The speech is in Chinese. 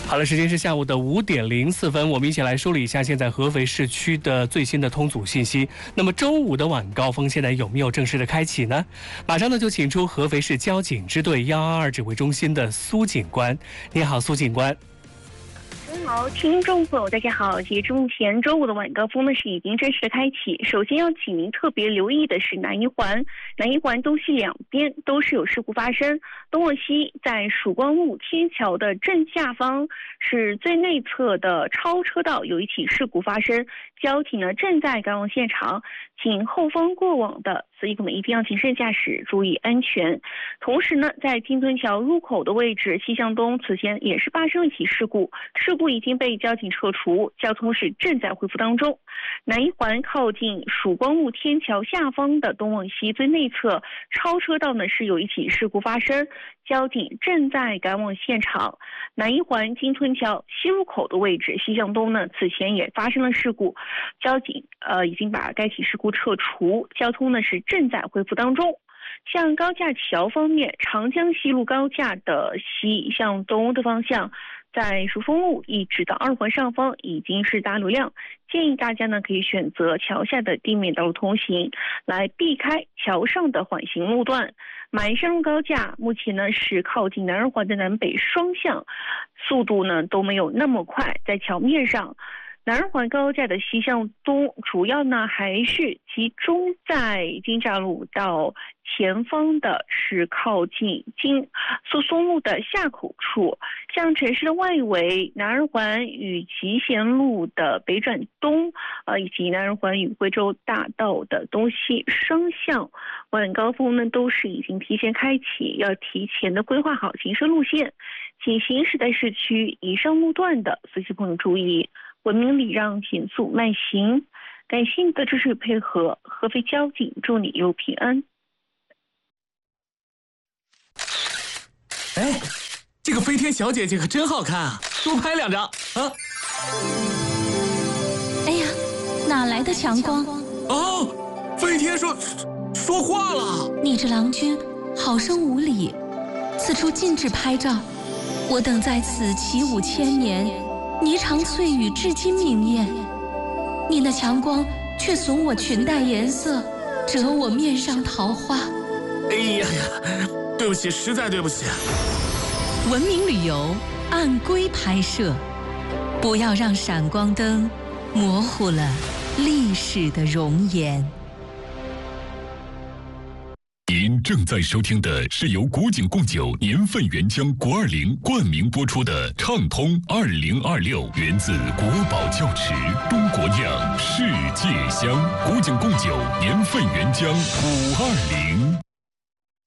好了，时间是下午的5:04，我们一起来梳理一下现在合肥市区的最新的通阻信息。那么周五的晚高峰现在有没有正式的开启呢？马上呢就请出合肥市交警支队122指挥中心的苏警官。你好，苏警官。 好，听众朋友大家好，截至目前周五的晚高峰呢是已经正式的开启。首先要请您特别留意的是南一环东西两边都是有事故发生。东往西在曙光路天桥的正下方是最内侧的超车道有一起事故发生，交警呢正在赶往现场，请后方过往的司机朋友们一定要谨慎驾驶，注意安全。同时呢，在金樽桥入口的位置西向东此前也是发生了一起事故已经被交警撤除，交通是正在恢复当中。南一环靠近曙光路天桥下方的东往西最内侧超车道呢是有一起事故发生，交警正在赶往现场。南一环金樽桥西入口的位置西向东呢此前也发生了事故，交警已经把该起事故撤除，交通呢是正在恢复当中。像高架桥方面，长江西路高架的西向东的方向，在蜀峰路一直到2环上方已经是大流量，建议大家呢可以选择桥下的地面道路通行，来避开桥上的缓行路段。马鞍山路高架目前呢是靠近南2环的南北双向，速度呢都没有那么快，在桥面上。南2环高架的西向东主要呢还是集中在金栅路到前方的是靠近苏松路的下口处，像城市的外围南2环与集贤路的北转东以及南2环与惠州大道的东西双向晚高峰呢都是已经提前开启，要提前的规划好行车路线，请行驶在市区以上路段的司机朋友注意文明礼让，减速慢行。感谢你的支持与配合，合肥交警祝你一路平安。 哎，这个飞天小姐姐可真好看啊，多拍2张啊！ 哎呀，哪来的强光？ 哦，飞天说话了。 你这郎君好生无礼，此处禁止拍照。我等在此起舞千年，霓裳翠羽至今明艳。你那强光却损我裙带颜色，折我面上桃花。 哎呀呀，对不起，实在对不起。 文明旅游按规拍摄，不要让闪光灯模糊了历史的容颜。 您正在收听的是由古井贡酒年份原浆520冠名播出的畅通2026，源自国宝窖池，中国酿，世界香。古井贡酒年份原浆520。